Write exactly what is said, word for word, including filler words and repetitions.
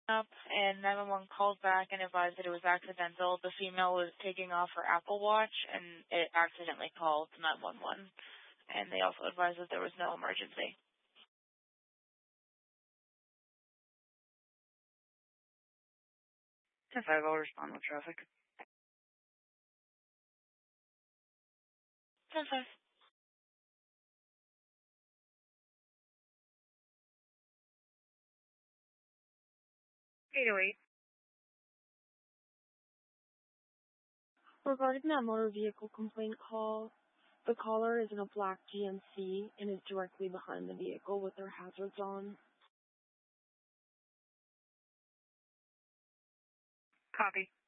up, and nine one one called back and advised that it was accidental. The female was taking off her Apple Watch, and it accidentally called nine one one. And they also advised that there was no emergency. ten five, I'll respond with traffic. ten five. eight oh eight. Regarding that motor vehicle complaint call, the caller is in a black G M C and is directly behind the vehicle with their hazards on. Copy.